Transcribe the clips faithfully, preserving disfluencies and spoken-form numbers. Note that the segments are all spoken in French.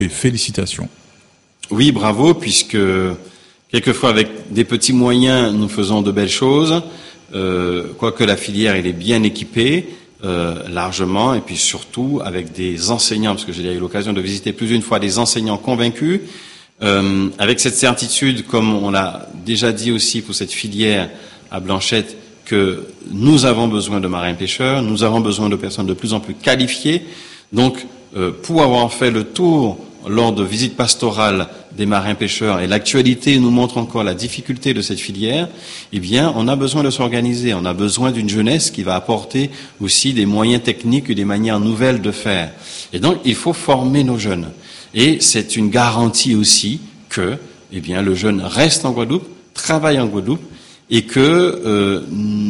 Et félicitations. Oui, bravo, puisque quelquefois avec des petits moyens, nous faisons de belles choses. Euh, quoique la filière, elle est bien équipée, euh, largement, et puis surtout avec des enseignants, parce que j'ai eu l'occasion de visiter plus d'une fois des enseignants convaincus, euh, avec cette certitude, comme on l'a déjà dit aussi pour cette filière à Blanchette, que nous avons besoin de marins-pêcheurs, nous avons besoin de personnes de plus en plus qualifiées. Donc, euh, pour avoir fait le tour lors de visites pastorales des marins-pêcheurs, et l'actualité nous montre encore la difficulté de cette filière, eh bien, on a besoin de s'organiser, on a besoin d'une jeunesse qui va apporter aussi des moyens techniques et des manières nouvelles de faire. Et donc, il faut former nos jeunes. Et c'est une garantie aussi que, eh bien, le jeune reste en Guadeloupe, travaille en Guadeloupe, et que euh,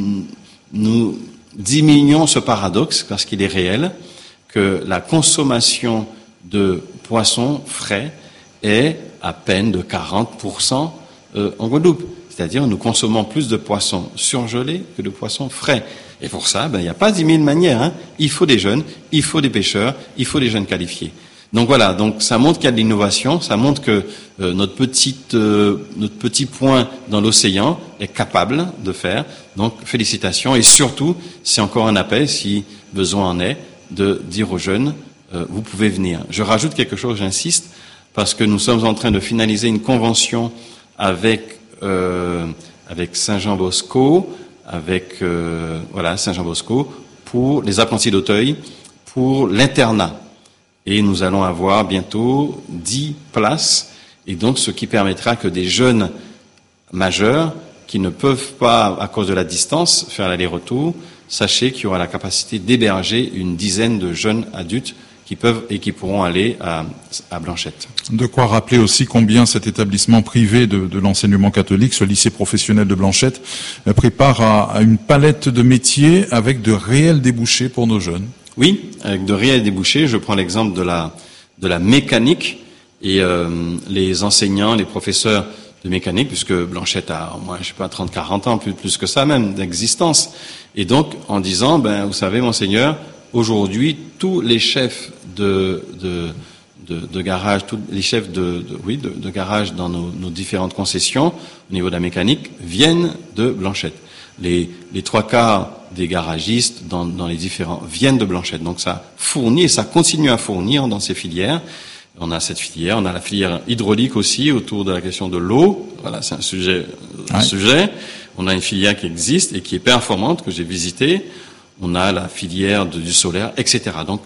nous diminuons ce paradoxe, parce qu'il est réel, que la consommation de poissons frais est à peine de quarante pour cent euh, en Guadeloupe. C'est-à-dire, nous consommons plus de poissons surgelés que de poissons frais. Et pour ça, ben, il n'y a pas dix mille manières, hein. Il faut des jeunes, il faut des pêcheurs, il faut des jeunes qualifiés. Donc voilà, donc ça montre qu'il y a de l'innovation, ça montre que euh, notre petite, euh, notre petit point dans l'océan est capable de faire. Donc félicitations, et surtout, c'est encore un appel, si besoin en est, de dire aux jeunes, euh, vous pouvez venir. Je rajoute quelque chose, j'insiste, parce que nous sommes en train de finaliser une convention avec euh, avec Saint-Jean-Bosco, avec euh, voilà Saint-Jean-Bosco pour les apprentis d'Auteuil, pour l'internat. Et nous allons avoir bientôt dix places, et donc ce qui permettra que des jeunes majeurs qui ne peuvent pas, à cause de la distance, faire l'aller-retour, sachez qu'il y aura la capacité d'héberger une dizaine de jeunes adultes qui peuvent et qui pourront aller à, à Blanchette. De quoi rappeler aussi combien cet établissement privé de, de l'enseignement catholique, ce lycée professionnel de Blanchette, prépare à, à une palette de métiers avec de réels débouchés pour nos jeunes. Oui, avec de réels débouchés. Je prends l'exemple de la de la mécanique, et euh, les enseignants, les professeurs de mécanique, puisque Blanchette a au moins, je sais pas, trente, quarante ans, plus, plus que ça même, d'existence. Et donc, en disant, ben, vous savez, monseigneur, aujourd'hui, tous les chefs de, de, de, de garage, tous les chefs de, de oui, de, de garage dans nos, nos différentes concessions, au niveau de la mécanique, viennent de Blanchette. Les, les trois quarts des garagistes dans, dans les différents viennent de Blanchette. Donc ça fournit et ça continue à fournir dans ces filières. On a cette filière, on a la filière hydraulique aussi autour de la question de l'eau. Voilà, c'est un sujet, un ouais. sujet. On a une filière qui existe et qui est performante, que j'ai visitée. On a la filière de, du solaire, et cetera. Donc,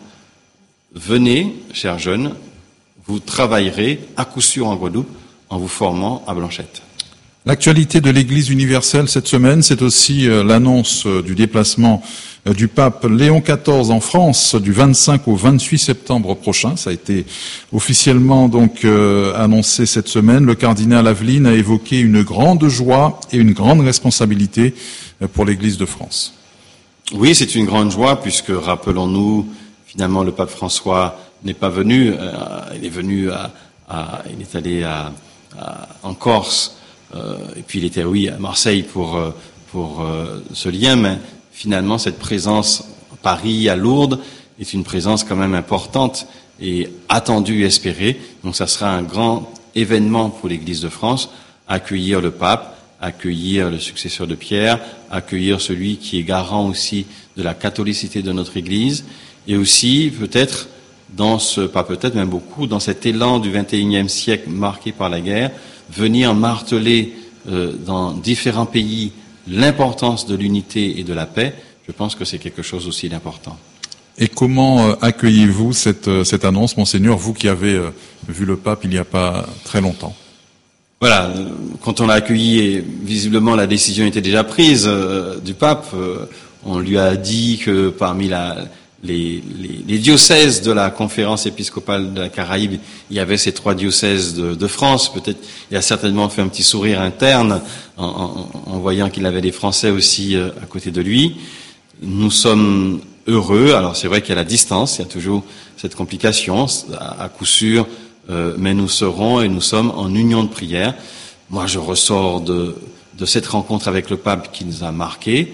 venez, chers jeunes, vous travaillerez à coup sûr en Guadeloupe en vous formant à Blanchette. L'actualité de l'Église universelle cette semaine, c'est aussi euh, l'annonce euh, du déplacement euh, du pape Léon quatorze en France du vingt-cinq au vingt-huit septembre prochain. Ça a été officiellement donc euh, annoncé cette semaine. Le cardinal Aveline a évoqué une grande joie et une grande responsabilité euh, pour l'Église de France. Oui, c'est une grande joie puisque, rappelons-nous, finalement, le pape François n'est pas venu. Euh, il est venu à, à il est allé à, à, en Corse. Euh, et puis il était, oui, à Marseille pour euh, pour euh, ce lien, mais finalement cette présence à Paris, à Lourdes, est une présence quand même importante et attendue et espérée. Donc ça sera un grand événement pour l'Église de France, accueillir le pape, accueillir le successeur de Pierre, accueillir celui qui est garant aussi de la catholicité de notre Église, et aussi peut-être dans ce, pas peut-être, mais beaucoup, dans cet élan du vingt et unième siècle marqué par la guerre, venir marteler euh, dans différents pays l'importance de l'unité et de la paix. Je pense que c'est quelque chose aussi d'important. Et comment euh, accueillez-vous cette, euh, cette annonce, Monseigneur, vous qui avez euh, vu le pape il n'y a pas très longtemps? Voilà, euh, quand on l'a accueilli, et visiblement la décision était déjà prise euh, du pape. Euh, on lui a dit que parmi la Les, les, les diocèses de la conférence épiscopale de la Caraïbe, il y avait ces trois diocèses de, de France. Peut-être, il a certainement fait un petit sourire interne en, en, en voyant qu'il avait des Français aussi euh, à côté de lui. Nous sommes heureux. Alors c'est vrai qu'il y a la distance, il y a toujours cette complication, à, à coup sûr, euh, mais nous serons et nous sommes en union de prière. Moi, je ressors de, de cette rencontre avec le pape qui nous a marqué.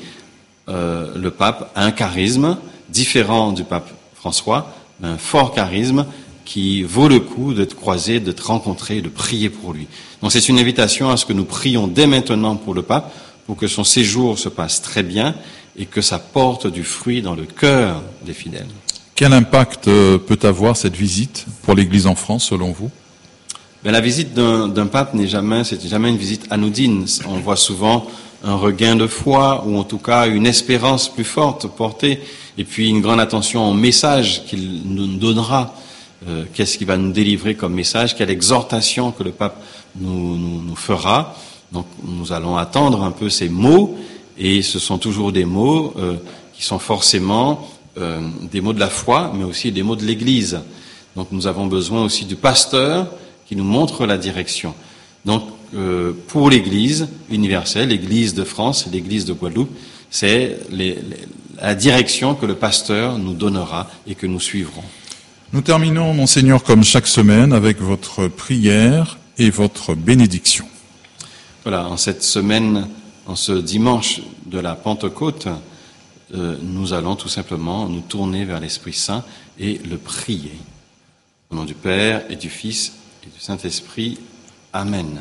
Euh, le pape a un charisme différent du pape François, un fort charisme qui vaut le coup d'être croisé, d'être rencontré, de prier pour lui. Donc c'est une invitation à ce que nous prions dès maintenant pour le pape, pour que son séjour se passe très bien et que ça porte du fruit dans le cœur des fidèles. Quel impact peut avoir cette visite pour l'Église en France, selon vous? Ben, la visite d'un, d'un pape n'est jamais, c'est jamais une visite anodine. On voit souvent un regain de foi, ou en tout cas une espérance plus forte portée, et puis une grande attention au message qu'il nous donnera. Euh, qu'est-ce qu'il va nous délivrer comme message? Quelle exhortation que le pape nous, nous, nous fera? Donc nous allons attendre un peu ces mots, et ce sont toujours des mots euh, qui sont forcément euh, des mots de la foi, mais aussi des mots de l'Église. Donc nous avons besoin aussi du pasteur qui nous montre la direction. Donc euh, pour l'Église universelle, l'Église de France, l'Église de Guadeloupe, c'est les, les, la direction que le pasteur nous donnera et que nous suivrons. Nous terminons, Monseigneur, comme chaque semaine, avec votre prière et votre bénédiction. Voilà, en cette semaine, en ce dimanche de la Pentecôte, euh, nous allons tout simplement nous tourner vers l'Esprit Saint et le prier. Au nom du Père et du Fils et du Saint-Esprit. Amen.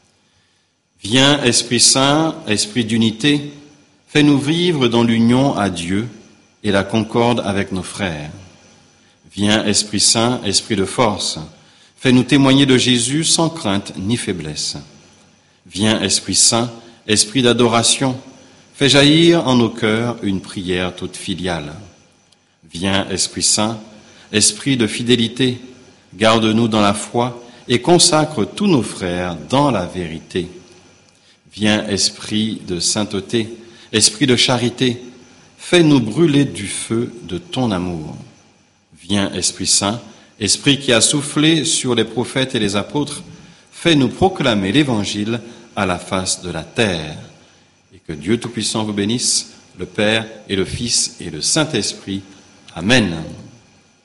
Viens, Esprit Saint, Esprit d'unité, fais-nous vivre dans l'union à Dieu et la concorde avec nos frères. Viens, Esprit Saint, Esprit de force, fais-nous témoigner de Jésus sans crainte ni faiblesse. Viens, Esprit Saint, Esprit d'adoration, fais jaillir en nos cœurs une prière toute filiale. Viens, Esprit Saint, Esprit de fidélité, garde-nous dans la foi et consacre tous nos frères dans la vérité. Viens, Esprit de sainteté, Esprit de charité, fais-nous brûler du feu de ton amour. Viens, Esprit Saint, Esprit qui a soufflé sur les prophètes et les apôtres, fais-nous proclamer l'Évangile à la face de la terre. Et que Dieu Tout-Puissant vous bénisse, le Père et le Fils et le Saint-Esprit. Amen.